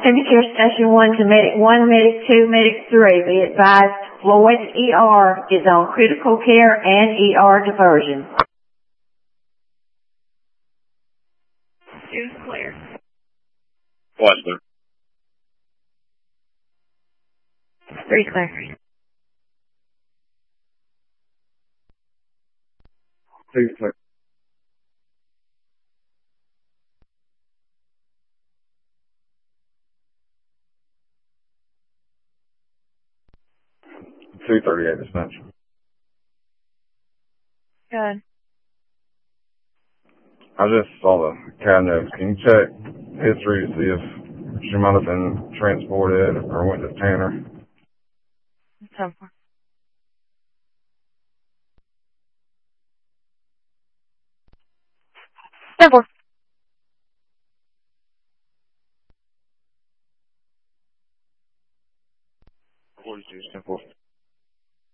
Temperature Station 1 to Medic 1, Medic 2, Medic 3. Be advised, Floyd ER is on critical care and ER diversion. 2's clear. What's there? 3's clear. 2's clear. $238 dispatch. Good. I just saw the CAD notes. Can you check history to see if she might have been transported or went to Tanner? 10-4. 10-4. 42, 10-4.